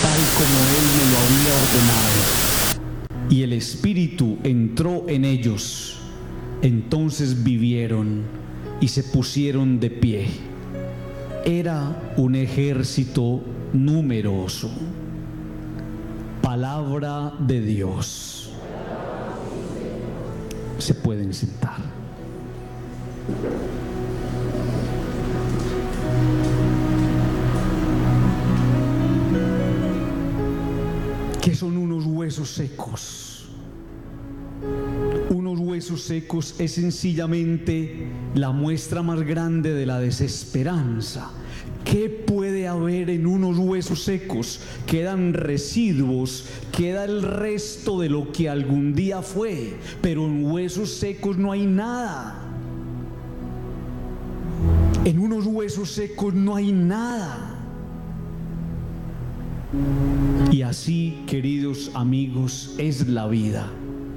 tal como Él me lo había ordenado. Y el Espíritu entró en ellos. Entonces vivieron y se pusieron de pie. Era un ejército numeroso. Palabra de Dios. Se pueden sentar. ¿Qué son unos huesos secos? Unos huesos secos es sencillamente la muestra más grande de la desesperanza. ¿Qué puede haber en unos huesos secos? Quedan residuos, queda el resto de lo que algún día fue, pero en huesos secos no hay nada. En unos huesos secos no hay nada. Y así, queridos amigos, es la vida.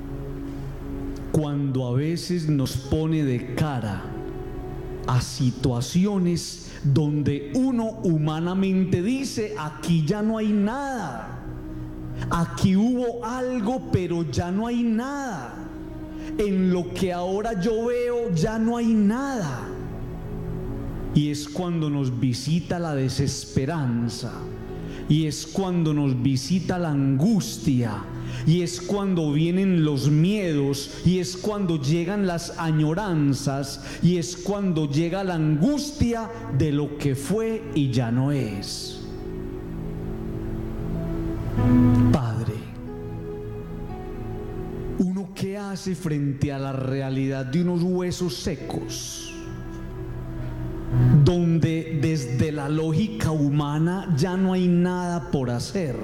Cuando a veces nos pone de cara a situaciones donde uno humanamente dice: aquí ya no hay nada, aquí hubo algo pero ya no hay nada, en lo que ahora yo veo ya no hay nada. Y es cuando nos visita la desesperanza, y es cuando nos visita la angustia, y es cuando vienen los miedos, y es cuando llegan las añoranzas, y es cuando llega la angustia de lo que fue y ya no es. Padre, ¿uno qué hace frente a la realidad de unos huesos secos? Donde desde la lógica humana ya no hay nada por hacer.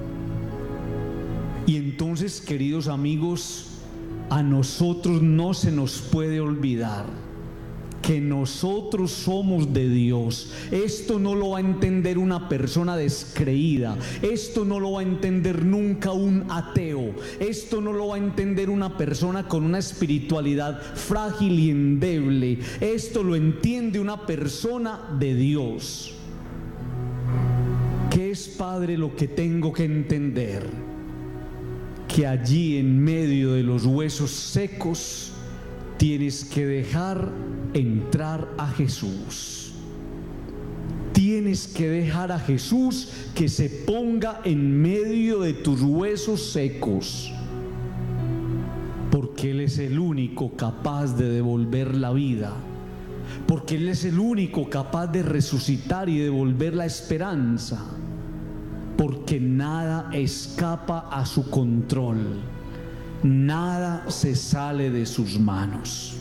Y entonces, queridos amigos, a nosotros no se nos puede olvidar que nosotros somos de Dios. Esto no lo va a entender una persona descreída, esto no lo va a entender nunca un ateo, esto no lo va a entender una persona con una espiritualidad frágil y endeble. Esto lo entiende una persona de Dios. ¿Qué es, Padre, lo que tengo que entender? Que allí en medio de los huesos secos tienes que dejar entrar a Jesús. Tienes que dejar a Jesús que se ponga en medio de tus huesos secos, porque Él es el único capaz de devolver la vida, porque Él es el único capaz de resucitar y devolver la esperanza, porque nada escapa a su control. Nada se sale de sus manos.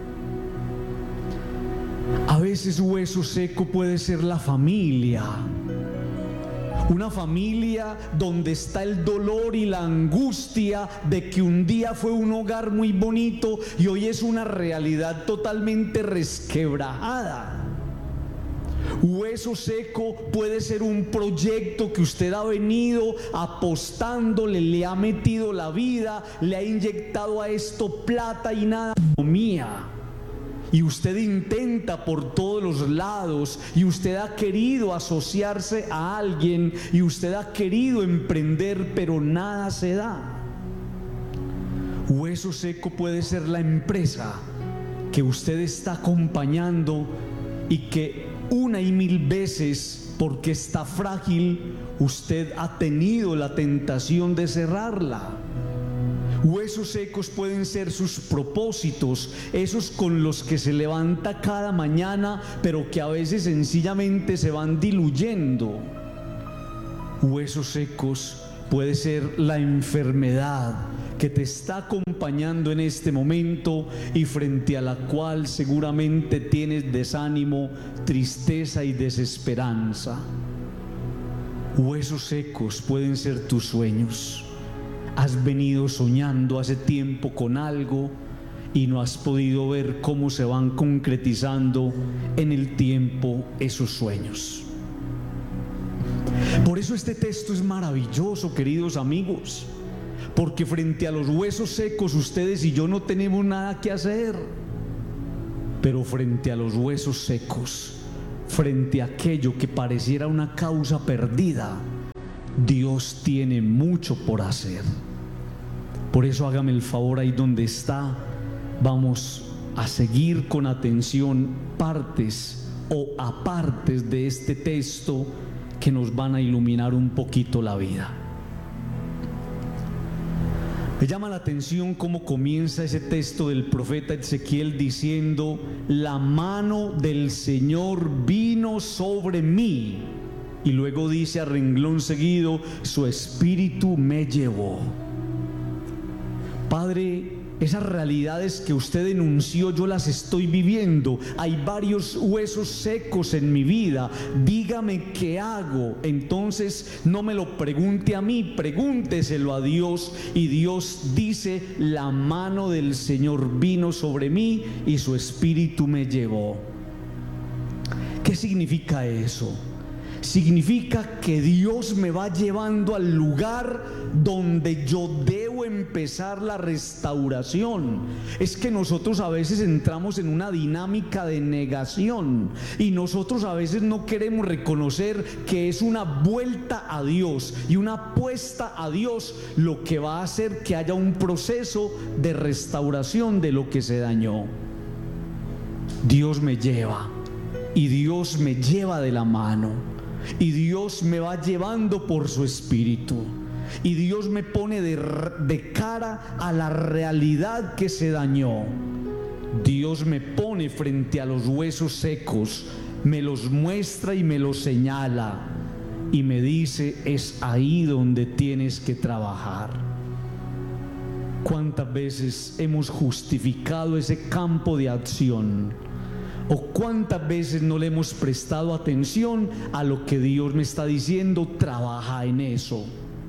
A veces hueso seco puede ser la familia. Una familia donde está el dolor y la angustia de que un día fue un hogar muy bonito y hoy es una realidad totalmente resquebrajada. Hueso seco puede ser un proyecto que usted ha venido apostándole, le ha metido la vida, le ha inyectado a esto plata y nada mía. Y usted intenta por todos los lados, y usted ha querido asociarse a alguien, y usted ha querido emprender, pero nada se da. Hueso seco puede ser la empresa que usted está acompañando y que una y mil veces, porque está frágil, usted ha tenido la tentación de cerrarla. Huesos secos pueden ser sus propósitos, esos con los que se levanta cada mañana, pero que a veces sencillamente se van diluyendo. Huesos secos puede ser la enfermedad que te está acompañando en este momento y frente a la cual seguramente tienes desánimo, tristeza y desesperanza. Huesos secos pueden ser tus sueños. Has venido soñando hace tiempo con algo y no has podido ver cómo se van concretizando en el tiempo esos sueños. Por eso este texto es maravilloso, queridos amigos, porque frente a los huesos secos ustedes y yo no tenemos nada que hacer, pero frente a los huesos secos, frente a aquello que pareciera una causa perdida, Dios tiene mucho por hacer. Por eso hágame el favor ahí donde está. Vamos a seguir con atención partes o apartes de este texto que nos van a iluminar un poquito la vida. Me llama la atención cómo comienza ese texto del profeta Ezequiel diciendo: la mano del Señor vino sobre mí. Y luego dice a renglón seguido: su espíritu me llevó. Padre, esas realidades que usted denunció, yo las estoy viviendo. Hay varios huesos secos en mi vida. Dígame qué hago. Entonces no me lo pregunte a mí, pregúnteselo a Dios. Y Dios dice: la mano del Señor vino sobre mí y su espíritu me llevó. ¿Qué significa eso? Significa que Dios me va llevando al lugar donde yo debo empezar la restauración. Es que nosotros a veces entramos en una dinámica de negación y nosotros a veces no queremos reconocer que es una vuelta a Dios y una apuesta a Dios lo que va a hacer que haya un proceso de restauración de lo que se dañó. Dios me lleva y Dios me lleva de la mano. Y Dios me va llevando por su espíritu. Y Dios me pone de cara a la realidad que se dañó. Dios me pone frente a los huesos secos, me los muestra y me los señala. Y me dice: es ahí donde tienes que trabajar. ¿Cuántas veces hemos justificado ese campo de acción? ¿O cuántas veces no le hemos prestado atención a lo que Dios me está diciendo? Trabaja en eso.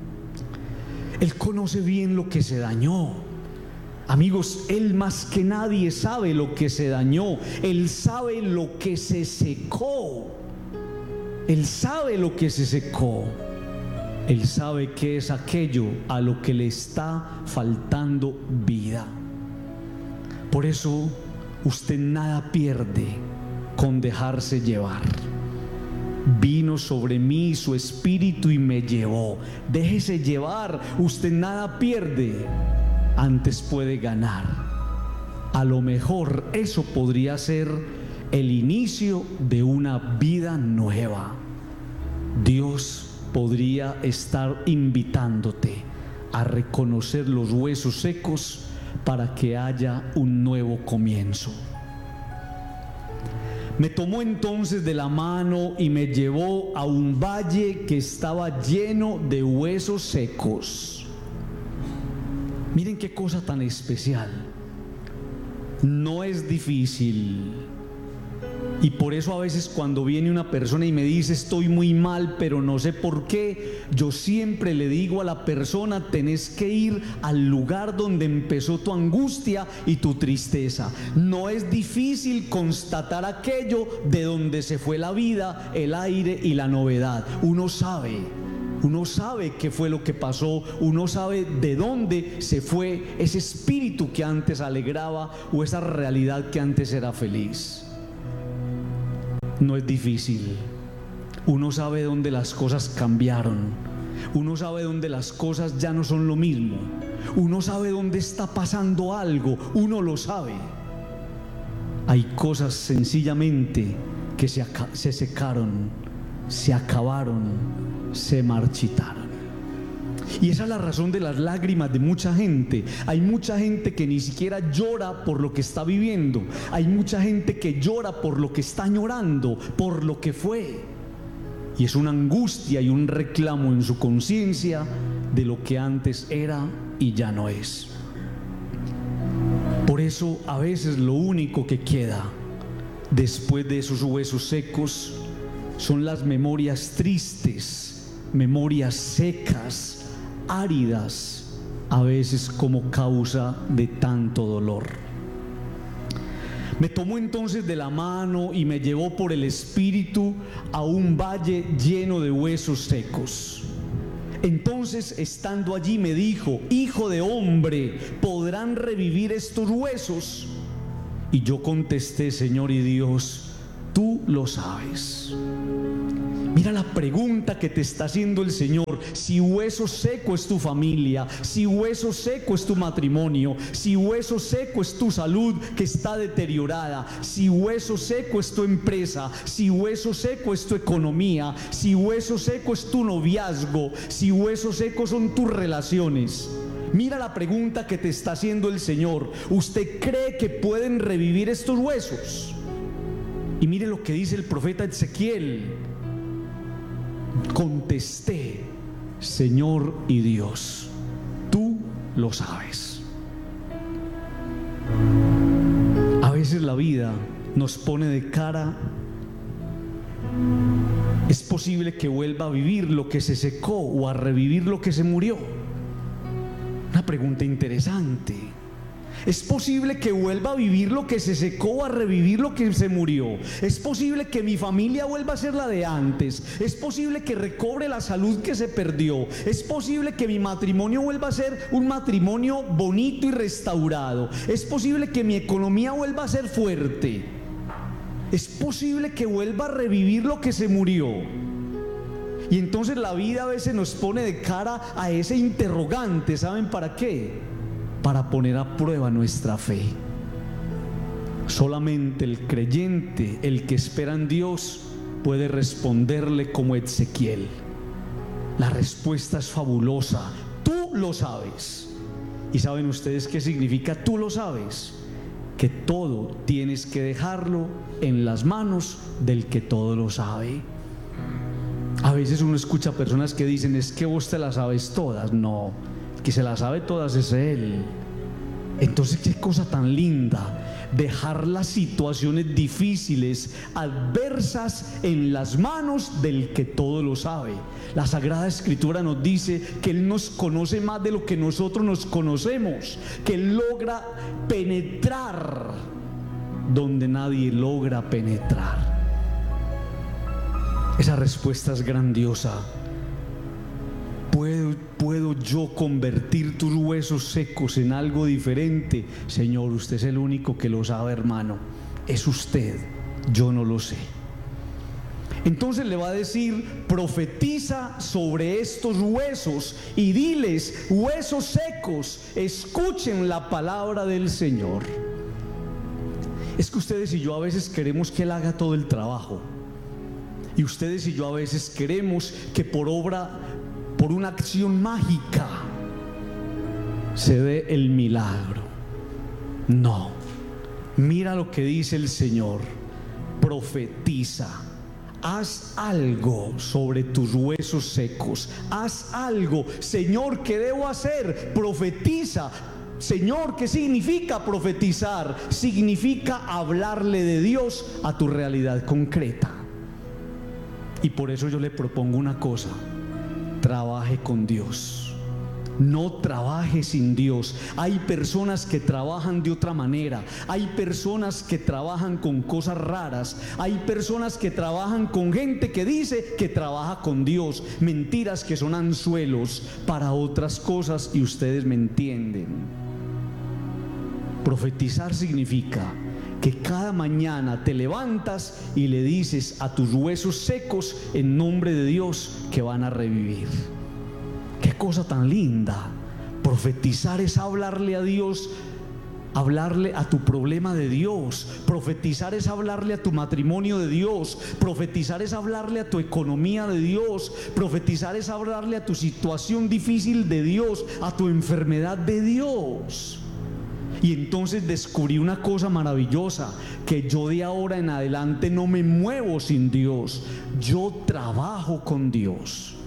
Él conoce bien lo que se dañó. Amigos, Él más que nadie sabe lo que se dañó. Él sabe lo que se secó. Él sabe lo que se secó. Él sabe qué es aquello a lo que le está faltando vida. Por eso usted nada pierde con dejarse llevar. Vino sobre mí su espíritu y me llevó. Déjese llevar, usted nada pierde, antes puede ganar. A lo mejor eso podría ser el inicio de una vida nueva. Dios podría estar invitándote a reconocer los huesos secos para que haya un nuevo comienzo. Me tomó entonces de la mano y me llevó a un valle que estaba lleno de huesos secos. Miren qué cosa tan especial. No es difícil. Y por eso a veces cuando viene una persona y me dice: estoy muy mal, pero no sé por qué, yo siempre le digo a la persona: tenés que ir al lugar donde empezó tu angustia y tu tristeza. No es difícil constatar aquello de donde se fue la vida, el aire y la novedad. Uno sabe qué fue lo que pasó, uno sabe de dónde se fue ese espíritu que antes alegraba o esa realidad que antes era feliz. No es difícil. Uno sabe dónde las cosas cambiaron. Uno sabe dónde las cosas ya no son lo mismo. Uno sabe dónde está pasando algo. Uno lo sabe. Hay cosas sencillamente que se secaron, se acabaron, se marchitaron. Y esa es la razón de las lágrimas de mucha gente. Hay mucha gente que ni siquiera llora por lo que está viviendo. Hay mucha gente que llora por lo que está añorando, por lo que fue. Y es una angustia y un reclamo en su conciencia de lo que antes era y ya no es. Por eso a veces lo único que queda después de esos huesos secos son las memorias tristes, memorias secas, áridas, a veces como causa de tanto dolor. Me tomó entonces de la mano y me llevó por el espíritu a un valle lleno de huesos secos. Entonces, estando allí, me dijo: hijo de hombre, ¿podrán revivir estos huesos? Y yo contesté: Señor y Dios, tú lo sabes. Mira la pregunta que te está haciendo el Señor. Si hueso seco es tu familia, si hueso seco es tu matrimonio, si hueso seco es tu salud que está deteriorada, si hueso seco es tu empresa, si hueso seco es tu economía, si hueso seco es tu noviazgo, si hueso seco son tus relaciones. Mira la pregunta que te está haciendo el Señor. ¿Usted cree que pueden revivir estos huesos? Y mire lo que dice el profeta Ezequiel. Contesté, Señor y Dios, tú lo sabes. A veces la vida nos pone de cara. Es posible que vuelva a vivir lo que se secó o a revivir lo que se murió. Una pregunta interesante. ¿Es posible que vuelva a vivir lo que se secó o a revivir lo que se murió? ¿Es posible que mi familia vuelva a ser la de antes? ¿Es posible que recobre la salud que se perdió? ¿Es posible que mi matrimonio vuelva a ser un matrimonio bonito y restaurado? ¿Es posible que mi economía vuelva a ser fuerte? ¿Es posible que vuelva a revivir lo que se murió? Y entonces la vida a veces nos pone de cara a ese interrogante. ¿Saben para qué? Para poner a prueba nuestra fe. Solamente el creyente, el que espera en Dios, puede responderle como Ezequiel. La respuesta es fabulosa. Tú lo sabes. ¿Y saben ustedes qué significa tú lo sabes? Que todo tienes que dejarlo en las manos del que todo lo sabe. A veces uno escucha personas que dicen: es que vos te las sabes todas. No, el que se las sabe todas es Él. Entonces, qué cosa tan linda dejar las situaciones difíciles, adversas, en las manos del que todo lo sabe. La Sagrada Escritura nos dice que Él nos conoce más de lo que nosotros nos conocemos, que Él logra penetrar donde nadie logra penetrar. Esa respuesta es grandiosa. ¿Puedo yo convertir tus huesos secos en algo diferente? Señor, usted es el único que lo sabe, hermano. Es usted, yo no lo sé. Entonces le va a decir: profetiza sobre estos huesos y diles: huesos secos, escuchen la palabra del Señor. Es que ustedes y yo a veces queremos que Él haga todo el trabajo. Y ustedes y yo a veces queremos que por una acción mágica se dé el milagro. No, mira lo que dice el Señor: profetiza, haz algo sobre tus huesos secos, haz algo. Señor, ¿qué debo hacer? Profetiza. Señor, ¿qué significa profetizar? Significa hablarle de Dios a tu realidad concreta. Y por eso yo le propongo una cosa: trabaje con Dios. No trabaje sin Dios. Hay personas que trabajan de otra manera. Hay personas que trabajan con cosas raras. Hay personas que trabajan con gente que dice que trabaja con Dios. Mentiras que son anzuelos para otras cosas, y ustedes me entienden. Profetizar significa que cada mañana te levantas y le dices a tus huesos secos, en nombre de Dios, que van a revivir. Qué cosa tan linda. Profetizar es hablarle a Dios, hablarle a tu problema de Dios. Profetizar es hablarle a tu matrimonio de Dios. Profetizar es hablarle a tu economía de Dios. Profetizar es hablarle a tu situación difícil de Dios, a tu enfermedad de Dios. Y entonces descubrí una cosa maravillosa: que yo de ahora en adelante no me muevo sin Dios, yo trabajo con Dios.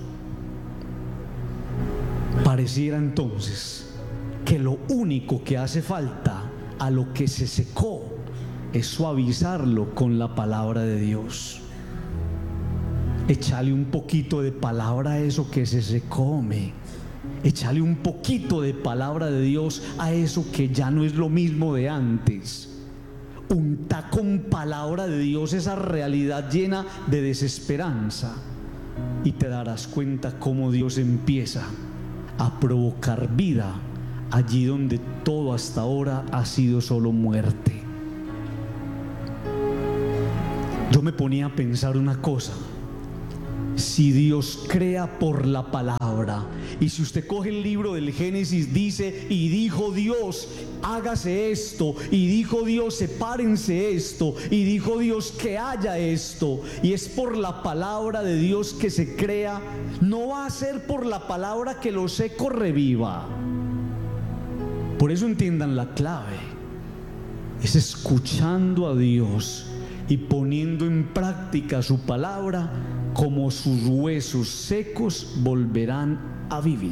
Pareciera entonces que lo único que hace falta a lo que se secó es suavizarlo con la palabra de Dios. Échale un poquito de palabra a eso que se secó, échale un poquito de palabra de Dios a eso que ya no es lo mismo de antes. Unta con palabra de Dios esa realidad llena de desesperanza, y te darás cuenta cómo Dios empieza a provocar vida allí donde todo hasta ahora ha sido solo muerte. Yo me ponía a pensar una cosa: si Dios crea por la palabra. Y si usted coge el libro del Génesis, dice: y dijo Dios, hágase esto, y dijo Dios, sepárense esto, y dijo Dios que haya esto. Y es por la palabra de Dios que se crea. No va a ser por la palabra que lo seco reviva. Por eso entiendan la clave: es escuchando a Dios y poniendo en práctica su palabra, como sus huesos secos volverán a vivir.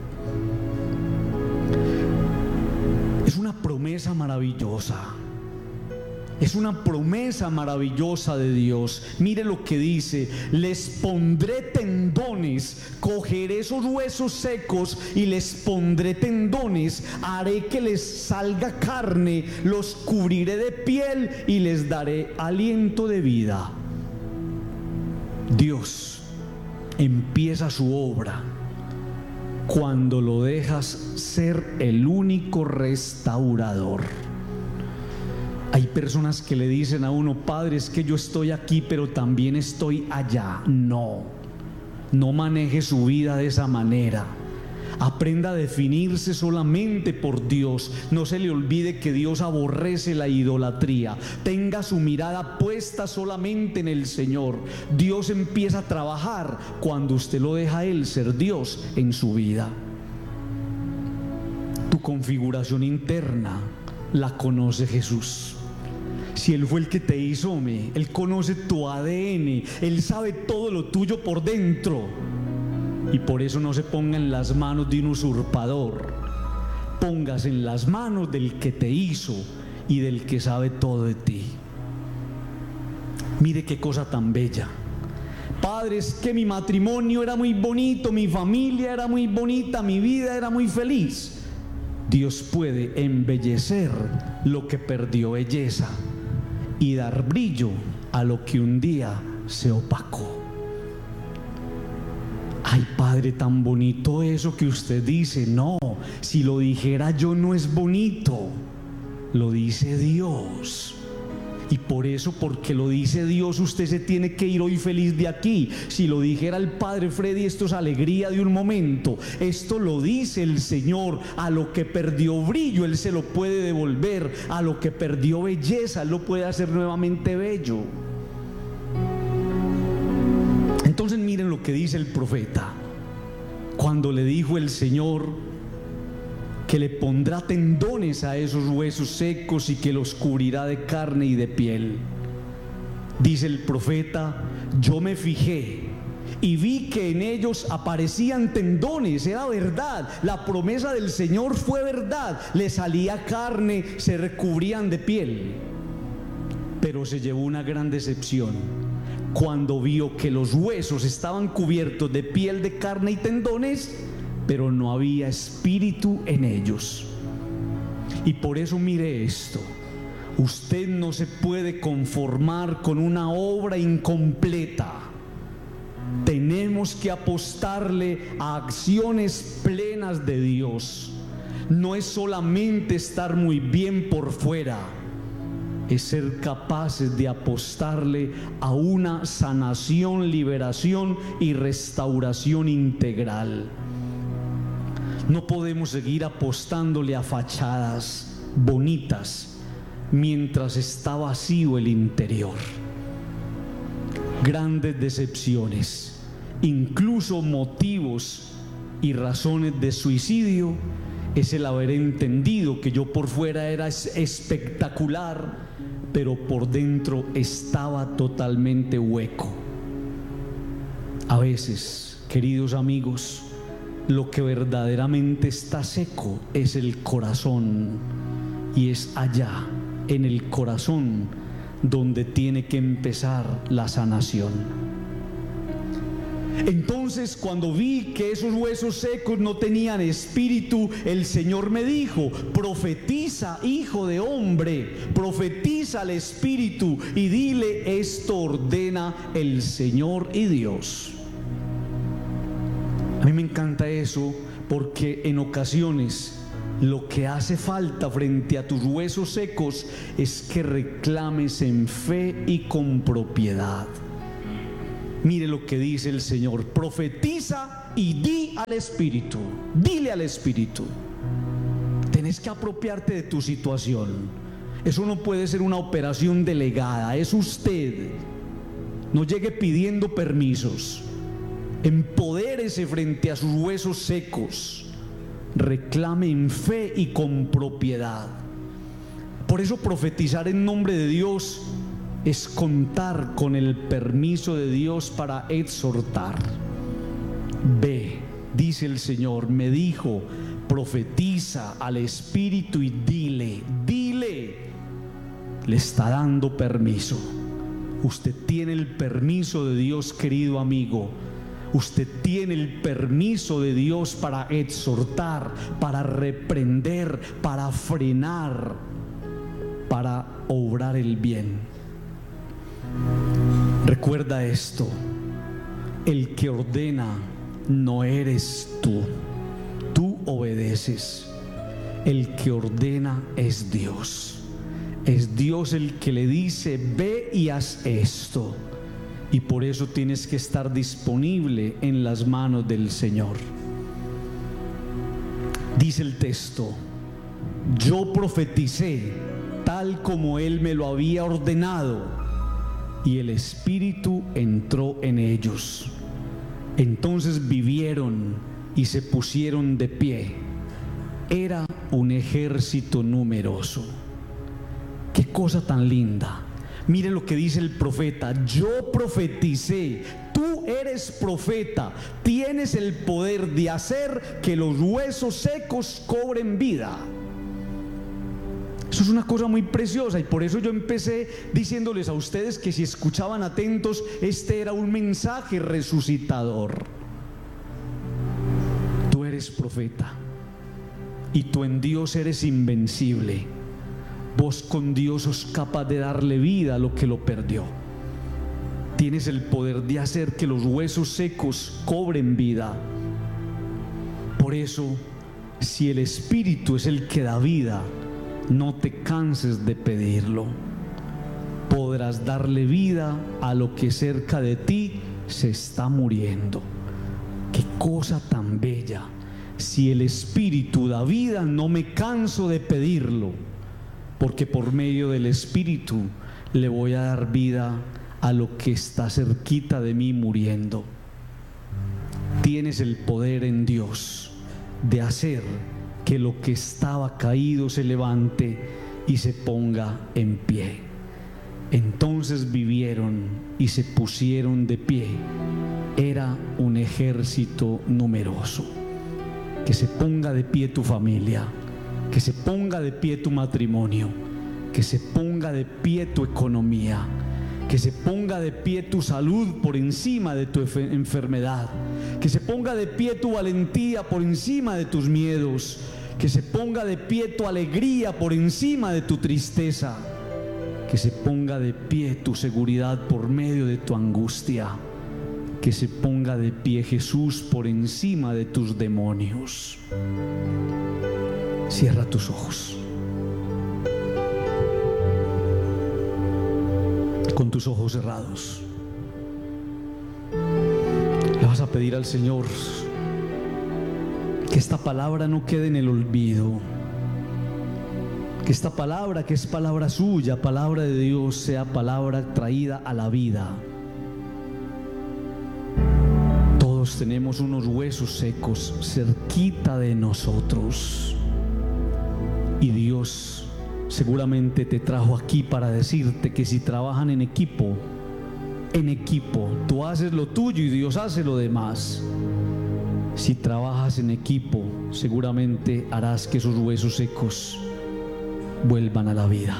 Es una promesa maravillosa. Es una promesa maravillosa de Dios. Mire lo que dice: les pondré tendones, cogeré esos huesos secos y les pondré tendones, haré que les salga carne, los cubriré de piel y les daré aliento de vida. Dios empieza su obra cuando lo dejas ser el único restaurador. Hay personas que le dicen a uno: padre, es que yo estoy aquí, pero también estoy allá. No maneje su vida de esa manera. Aprenda a definirse solamente por Dios. No se le olvide que Dios aborrece la idolatría. Tenga su mirada puesta solamente en el Señor. Dios empieza a trabajar cuando usted lo deja a Él ser Dios en su vida. Tu configuración interna la conoce Jesús. Si Él fue el que te hizo, Él conoce tu ADN, Él sabe todo lo tuyo por dentro. Y por eso no se ponga en las manos de un usurpador. Póngase en las manos del que te hizo y del que sabe todo de ti. Mire qué cosa tan bella. Padre, es que mi matrimonio era muy bonito, mi familia era muy bonita, mi vida era muy feliz. Dios puede embellecer lo que perdió belleza y dar brillo a lo que un día se opacó. Ay, Padre, tan bonito eso que usted dice. No, si lo dijera yo no es bonito, lo dice Dios. Y por eso, porque lo dice Dios, usted se tiene que ir hoy feliz de aquí. Si lo dijera el Padre Freddy, esto es alegría de un momento. Esto lo dice el Señor. A lo que perdió brillo, Él se lo puede devolver. A lo que perdió belleza, Él lo puede hacer nuevamente bello. Entonces miren lo que dice el profeta cuando le dijo el Señor que le pondrá tendones a esos huesos secos y que los cubrirá de carne y de piel. Dice el profeta: yo me fijé y vi que en ellos aparecían tendones. Era verdad, la promesa del Señor fue verdad. Le salía carne, se recubrían de piel. Pero se llevó una gran decepción cuando vio que los huesos estaban cubiertos de piel, de carne y tendones, pero no había espíritu en ellos. Y por eso mire esto: usted no se puede conformar con una obra incompleta. Tenemos que apostarle a acciones plenas de Dios. No es solamente estar muy bien por fuera, es ser capaces de apostarle a una sanación, liberación y restauración integral. No podemos seguir apostándole a fachadas bonitas mientras está vacío el interior. Grandes decepciones, incluso motivos y razones de suicidio, es el haber entendido que yo por fuera era espectacular, pero por dentro estaba totalmente hueco. A veces, queridos amigos, lo que verdaderamente está seco es el corazón, y es allá, en el corazón, donde tiene que empezar la sanación. Entonces, cuando vi que esos huesos secos no tenían espíritu, el Señor me dijo: profetiza, hijo de hombre, profetiza al espíritu y dile: esto ordena el Señor y Dios. A mí me encanta eso, porque en ocasiones lo que hace falta frente a tus huesos secos es que reclames en fe y con propiedad. Mire lo que dice el Señor: profetiza y di al Espíritu, dile al Espíritu. Tenés que apropiarte de tu situación. Eso no puede ser una operación delegada, es usted. No llegue pidiendo permisos. Empodérese frente a sus huesos secos. Reclame en fe y con propiedad. Por eso profetizar en nombre de Dios es contar con el permiso de Dios para exhortar. Ve, dice el Señor, me dijo: profetiza al Espíritu y dile. Le está dando permiso. Usted tiene el permiso de Dios, querido amigo. Usted tiene el permiso de Dios para exhortar, para reprender, para frenar, para obrar el bien. Recuerda esto: el que ordena no eres tú, tú obedeces. El que ordena es Dios. Es Dios el que le dice: ve y haz esto. Y por eso tienes que estar disponible en las manos del Señor. Dice el texto: yo profeticé tal como Él me lo había ordenado, y el Espíritu entró en ellos. Entonces vivieron y se pusieron de pie. Era un ejército numeroso. Qué cosa tan linda. Mire lo que dice el profeta: yo profeticé. Tú eres profeta, tienes el poder de hacer que los huesos secos cobren vida. Eso es una cosa muy preciosa, y por eso yo empecé diciéndoles a ustedes que si escuchaban atentos, este era un mensaje resucitador. Tú eres profeta y tú en Dios eres invencible. Vos con Dios sos capaz de darle vida a lo que lo perdió. Tienes el poder de hacer que los huesos secos cobren vida. Por eso, si el Espíritu es el que da vida, no te canses de pedirlo. Podrás darle vida a lo que cerca de ti se está muriendo. Qué cosa tan bella. Si el Espíritu da vida, no me canso de pedirlo, porque por medio del Espíritu le voy a dar vida a lo que está cerquita de mí muriendo. Tienes el poder en Dios de hacer que lo que estaba caído se levante y se ponga en pie. Entonces vivieron y se pusieron de pie. Era un ejército numeroso. Que se ponga de pie tu familia, que se ponga de pie tu matrimonio, que se ponga de pie tu economía, que se ponga de pie tu salud por encima de tu enfermedad, que se ponga de pie tu valentía por encima de tus miedos, que se ponga de pie tu alegría por encima de tu tristeza, que se ponga de pie tu seguridad por medio de tu angustia, que se ponga de pie Jesús por encima de tus demonios. Cierra tus ojos. Con tus ojos cerrados, le vas a pedir al Señor que esta palabra no quede en el olvido, que esta palabra, que es palabra suya, palabra de Dios, sea palabra traída a la vida. Todos tenemos unos huesos secos cerquita de nosotros, y Dios seguramente te trajo aquí para decirte que si trabajan en equipo, tú haces lo tuyo y Dios hace lo demás. Si trabajas en equipo, seguramente harás que esos huesos secos vuelvan a la vida.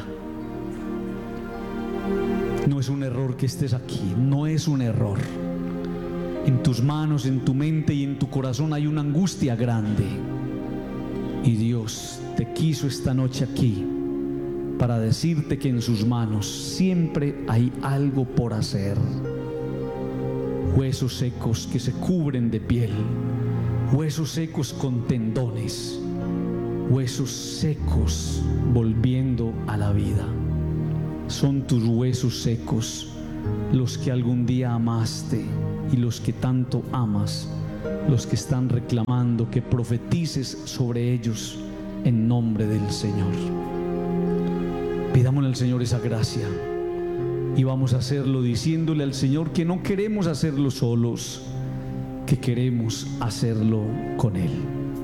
No es un error que estés aquí, no es un error. En tus manos, en tu mente y en tu corazón hay una angustia grande, y Dios te quiso esta noche aquí para decirte que en sus manos siempre hay algo por hacer. Huesos secos que se cubren de piel, huesos secos con tendones, huesos secos volviendo a la vida. Son tus huesos secos los que algún día amaste y los que tanto amas, los que están reclamando que profetices sobre ellos en nombre del Señor. Pidámosle al Señor esa gracia y vamos a hacerlo diciéndole al Señor que no queremos hacerlo solos, que queremos hacerlo con Él.